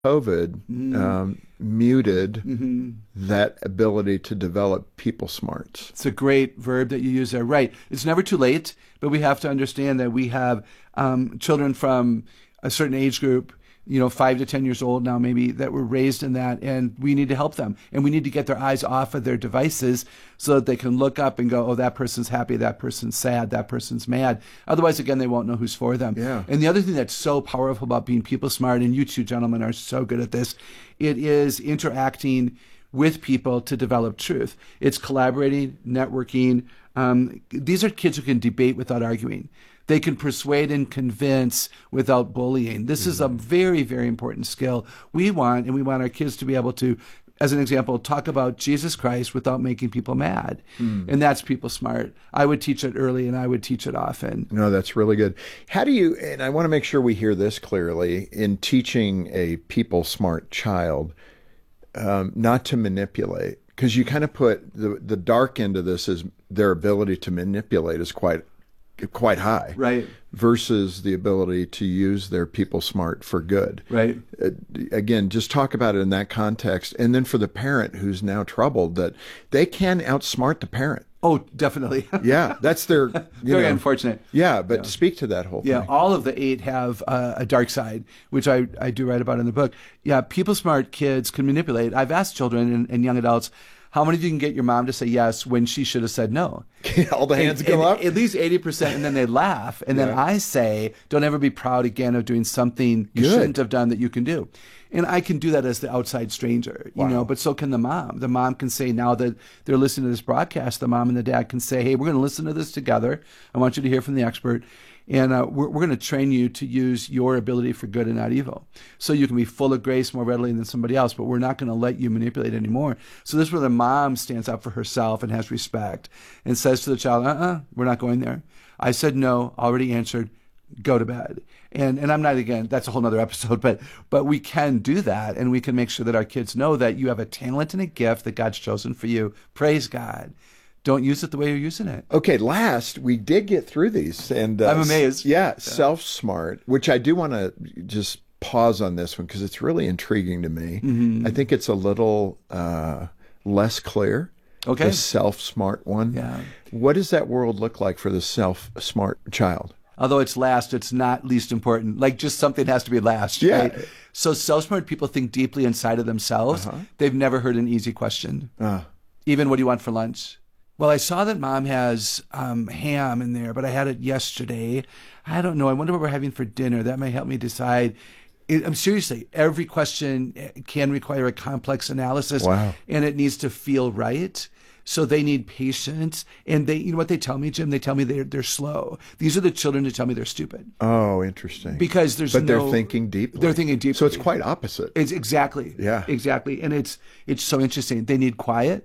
COVID muted that ability to develop people smarts. It's a great verb that you use there. Right. It's never too late, but we have to understand that we have children from a certain age group, 5 to 10 years old now maybe, that were raised in that, and we need to help them. And we need to get their eyes off of their devices so that they can look up and go, oh, that person's happy, that person's sad, that person's mad. Otherwise, again, they won't know who's for them. Yeah. And the other thing that's so powerful about being people smart, and you two gentlemen are so good at this, it is interacting with people to develop truth. It's collaborating, networking. These are kids who can debate without arguing. They can persuade and convince without bullying. This is a very, very important skill we want, and we want our kids to be able to, as an example, talk about Jesus Christ without making people mad. And that's people smart. I would teach it early, and I would teach it often. No, that's really good. How do you, and I want to make sure we hear this clearly, in teaching a people smart child, not to manipulate, because you kind of put the dark end of this is their ability to manipulate is quite high, right? Versus the ability to use their people smart for good, right? Again, just talk about it in that context, and then for the parent who's now troubled, that they can outsmart the parent. Oh, definitely. Yeah, that's their very unfortunate. Yeah, but speak to that whole thing. Yeah, all of the 8 have a dark side, which I do write about in the book. Yeah, people smart kids can manipulate. I've asked children and young adults, how many of you can get your mom to say yes when she should have said no? All the hands go up? At least 80%, and then they laugh. And then I say, don't ever be proud again of doing something you shouldn't have done that you can do. And I can do that as the outside stranger, but so can the mom. The mom can say, now that they're listening to this broadcast, the mom and the dad can say, hey, we're going to listen to this together. I want you to hear from the expert. And we're going to train you to use your ability for good and not evil. So you can be full of grace more readily than somebody else, but we're not going to let you manipulate anymore. So this is where the mom stands up for herself and has respect and says to the child, we're not going there. I said no, already answered, go to bed. And I'm not, again, that's a whole nother episode, but we can do that, and we can make sure that our kids know that you have a talent and a gift that God's chosen for you. Praise God. Don't use it the way you're using it. Okay, last, we did get through these. And I'm amazed. Yeah, self-smart, which I do want to just pause on this one because it's really intriguing to me. I think it's a little less clear, the self-smart one. Yeah. What does that world look like for the self-smart child? Although it's last, it's not least important. Like, just something has to be last, right? So self-smart people think deeply inside of themselves. They've never heard an easy question. Even, what do you want for lunch? Well, I saw that Mom has ham in there, but I had it yesterday. I don't know. I wonder what we're having for dinner. That may help me decide. Seriously, every question can require a complex analysis, and it needs to feel right. So they need patience. And they, what they tell me, Jim? They tell me they're slow. These are the children who tell me they're stupid. Oh, interesting. Because they're thinking deeply. They're thinking deeply. So it's quite opposite. It's exactly. Yeah. Exactly. And it's so interesting. They need quiet,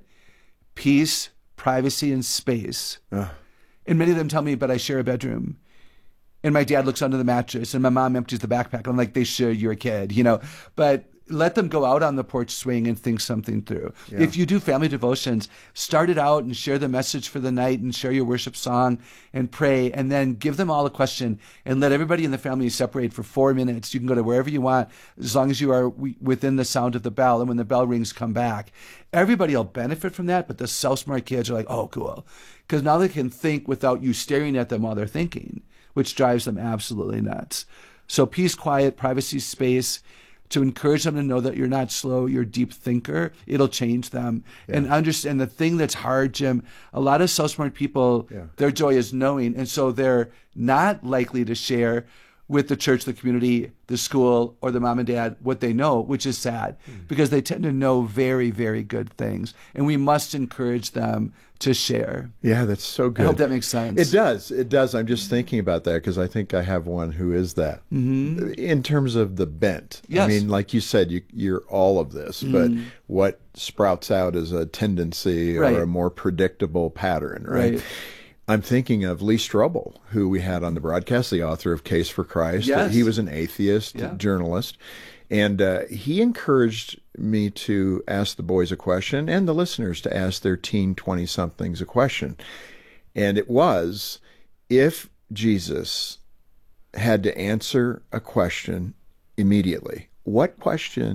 peace, privacy, and space. And many of them tell me, but I share a bedroom. And my dad looks under the mattress, and my mom empties the backpack. I'm like, they sure you're a kid, But let them go out on the porch swing and think something through. Yeah. If you do family devotions, start it out and share the message for the night and share your worship song and pray, and then give them all a question and let everybody in the family separate for 4 minutes. You can go to wherever you want as long as you are within the sound of the bell. And when the bell rings, come back. Everybody will benefit from that, but the self-smart kids are like, oh, cool. Because now they can think without you staring at them while they're thinking, which drives them absolutely nuts. So peace, quiet, privacy, space, to encourage them to know that you're not slow, you're a deep thinker. It'll change them. And understand the thing that's hard, Jim, a lot of self-smart people, their joy is knowing. And so they're not likely to share with the church, the community, the school, or the mom and dad what they know, which is sad because they tend to know very, very good things. And we must encourage them to share. Yeah, that's so good. I hope that makes sense. It does. It does. I'm just thinking about that because I think I have one who is that. In terms of the bent. Yes. I mean, like you said, you're all of this, but what sprouts out is a tendency or a more predictable pattern, right? I'm thinking of Lee Strobel, who we had on the broadcast, the author of Case for Christ. Yes. He was an atheist journalist. And he encouraged me to ask the boys a question and the listeners to ask their teen 20-somethings a question. And it was, if Jesus had to answer a question immediately, what question